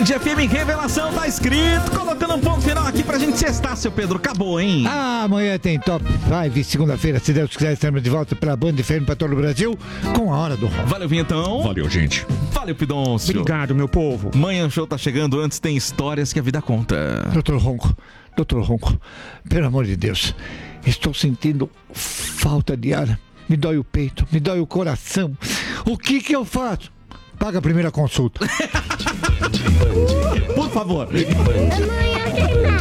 Band FM Revelação, tá escrito. Colocando um ponto final aqui pra gente sextar, seu Pedro. Acabou, hein? Amanhã tem Top 5, segunda-feira, se Deus quiser, estamos de volta pela Band FM pra todo o Brasil, com a Hora do Ronco. Valeu, Vintão. Valeu, gente. Valeu, Pidoncio. Obrigado, meu povo. Manhã Show tá chegando, antes tem histórias que a vida conta. Doutor Ronco, pelo amor de Deus, estou sentindo falta de ar. Me dói o peito, me dói o coração. O que eu faço? Paga a primeira consulta. Por favor.